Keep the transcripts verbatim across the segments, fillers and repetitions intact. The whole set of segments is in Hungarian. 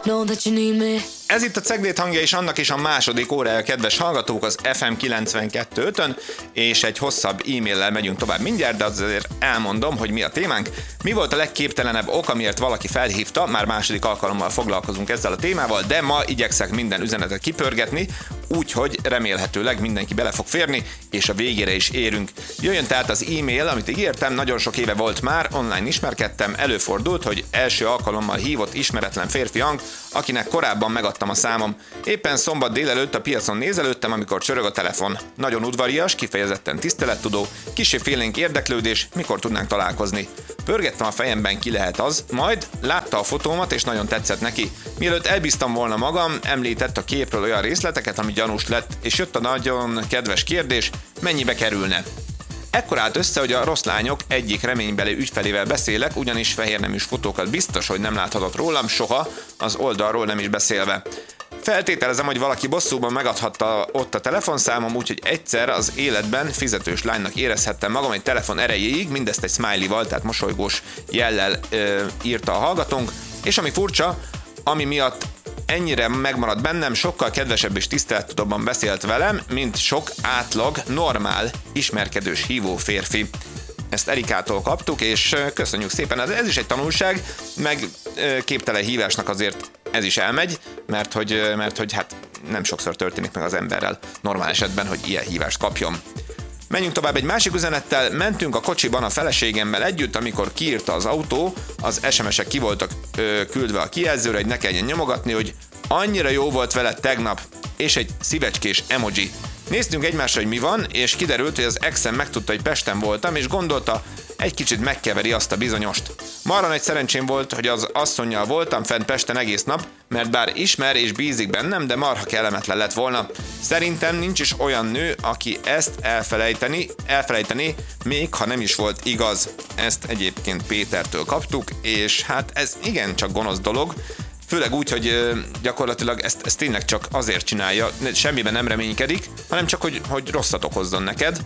know that you need me. Ez itt a Ceglét hangja, és annak is a második órája, kedves hallgatók, az ef em kilencvenkettő ötön, és egy hosszabb e-maillel megyünk tovább mindjárt, de azért elmondom, hogy mi a témánk. Mi volt a legképtelenebb ok, amiért valaki felhívta, már második alkalommal foglalkozunk ezzel a témával, de ma igyekszek minden üzenetet kipörgetni, úgyhogy remélhetőleg mindenki bele fog férni, és a végére is érünk. Jöjjön tehát az e-mail, amit ígértem, nagyon sok éve volt már, online ismerkedtem, előfordult, hogy első alkalommal hívott ismeretlen férfi hang, akinek korábban megadtam a számom. Éppen szombat délelőtt a piacon nézelődtem, amikor csörög a telefon. Nagyon udvarias, kifejezetten tisztelettudó, kissé félénk érdeklődés, mikor tudnánk találkozni. Pörgettem a fejemben, ki lehet az, majd látta a fotómat és nagyon tetszett neki. Mielőtt elbíztam volna magam, említett a képről olyan részleteket, ami gyanús lett, és jött a nagyon kedves kérdés, mennyibe kerülne. Ekkor állt össze, hogy a rossz lányok egyik reménybeli ügyfelével beszélek, ugyanis fehérneműs fotókat biztos, hogy nem láthatott rólam soha, az oldalról nem is beszélve. Feltételezem, hogy valaki bosszúban megadhatta ott a telefonszámom, úgyhogy egyszer az életben fizetős lánynak érezhettem magam egy telefon erejéig, mindezt egy smiley-val, tehát mosolygós jellel ö, írta a hallgatónk, és ami furcsa, ami miatt ennyire megmaradt bennem, sokkal kedvesebb és tisztelettudóbban beszélt velem, mint sok átlag, normál, ismerkedős hívó férfi. Ezt Erikától kaptuk, és köszönjük szépen, ez is egy tanulság, meg képtelen hívásnak azért ez is elmegy, mert hogy, mert hogy hát nem sokszor történik meg az emberrel normál esetben, hogy ilyen hívást kapjon. Menjünk tovább egy másik üzenettel, mentünk a kocsiban a feleségemmel együtt, amikor kiírta az autó, az es em esek ki voltak ö, küldve a kijelzőre, hogy ne kelljen nyomogatni, hogy annyira jó volt vele tegnap, és egy szívecskés emoji. Néztünk egymásra, hogy mi van, és kiderült, hogy az exem megtudta, hogy Pesten voltam, és gondolta, egy kicsit megkeveri azt a bizonyost. Marra nagy szerencsém volt, hogy az asszonnyal voltam fent Pesten egész nap, mert bár ismer és bízik bennem, de marha kellemetlen lett volna. Szerintem nincs is olyan nő, aki ezt elfelejteni, elfelejteni, még ha nem is volt igaz. Ezt egyébként Pétertől kaptuk, és hát ez igencsak gonosz dolog, főleg úgy, hogy gyakorlatilag ezt, ezt tényleg csak azért csinálja, semmiben nem reménykedik, hanem csak, hogy, hogy rosszat okozzon neked.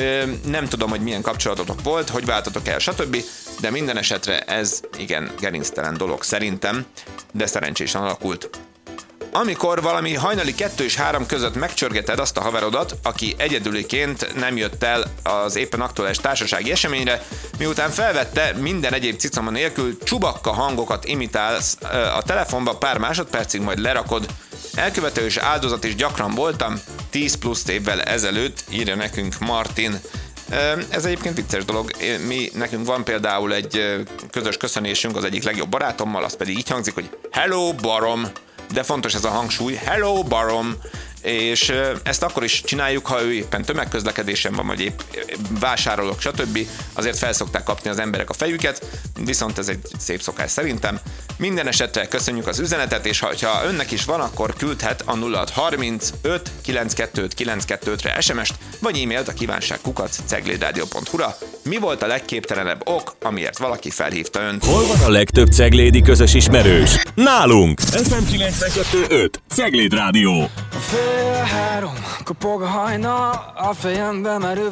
Nem tudom, hogy milyen kapcsolatotok volt, hogy váltatok el, stb., de minden esetre ez igen gerinctelen dolog szerintem, de szerencsésen alakult. Amikor valami hajnali kettő és három között megcsörgeted azt a haverodat, aki egyedüliként nem jött el az éppen aktuális társasági eseményre, miután felvette minden egyéb cicama nélkül, csubakka hangokat imitálsz a telefonba, pár másodpercig majd lerakod. Elkövető és áldozat is gyakran voltam, tíz plusz évvel ezelőtt, írja nekünk Martin. Ez egyébként vicces dolog. Mi, nekünk van például egy közös köszönésünk az egyik legjobb barátommal, az pedig így hangzik, hogy hello barom, de fontos ez a hangsúly, hello barom, és ezt akkor is csináljuk, ha ő éppen tömegközlekedésen van, vagy épp vásárolok, stb. Azért felszokták kapni az emberek a fejüket, viszont ez egy szép szokás szerintem. Minden esetre köszönjük az üzenetet, és ha önnek is van, akkor küldhet a nulla hat harmincöt kilencvenkettő kilencvenkettőre es em est, vagy e-mailt a kívánság kukac ceglédradio pont hu-ra. Mi volt a legképtelenebb ok, amiért valaki felhívta önt? Hol van a legtöbb ceglédi közös ismerős? Nálunk! ef em kilencvenkettő öt Cegléd Rádió. Fél három, kopog a hajnal, a fejembe merő